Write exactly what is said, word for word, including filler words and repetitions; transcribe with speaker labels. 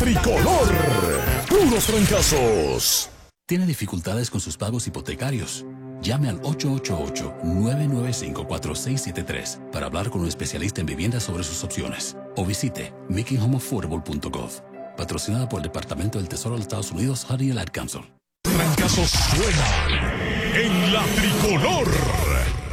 Speaker 1: tricolor. Puros fracasos.
Speaker 2: ¿Tiene dificultades con sus pagos hipotecarios? Llame al ocho ocho ocho, nueve nueve cinco, cuatro seis siete tres para hablar con un especialista en vivienda sobre sus opciones. O visite making home affordable punto gov. Patrocinada por el Departamento del Tesoro de los Estados Unidos, Honey and Ad Council.
Speaker 1: Fracasos suenan en la tricolor.